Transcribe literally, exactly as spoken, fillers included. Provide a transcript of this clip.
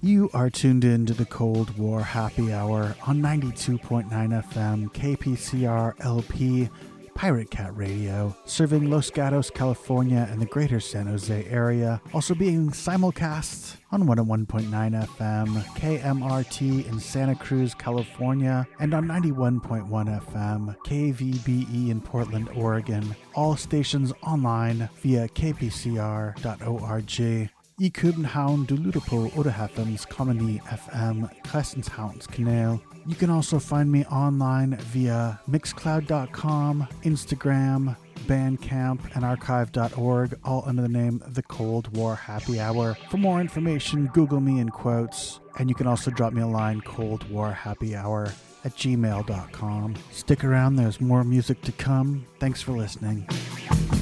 You are tuned in to the Cold War Happy Hour on ninety-two point nine F M K P C R L P Pirate Cat Radio, serving Los Gatos, California and the greater San Jose area, also being simulcast on one oh one point nine F M K M R T in Santa Cruz, California, and on ninety-one point one F M K V B E in Portland, Oregon. All stations online via k p c r dot org. I København du lytter på otteoghalvfems komma ni F M Christianshavns Kanal. You can also find me online via mixcloud dot com, Instagram, Bandcamp, and archive dot org, all under the name The Cold War Happy Hour. For more information, Google me in quotes, and you can also drop me a line, cold war happy hour at gmail dot com. Stick around, there's more music to come. Thanks for listening.